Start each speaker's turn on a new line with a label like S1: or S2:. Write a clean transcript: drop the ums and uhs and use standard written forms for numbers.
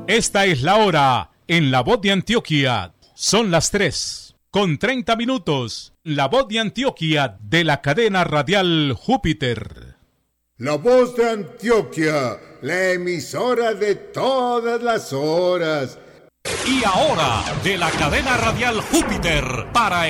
S1: Esta es la hora en La Voz de Antioquia. Son las 3:30. La Voz de Antioquia de la cadena radial Júpiter.
S2: La Voz de Antioquia, la emisora de todas las horas.
S3: Y ahora, de la cadena radial Júpiter, para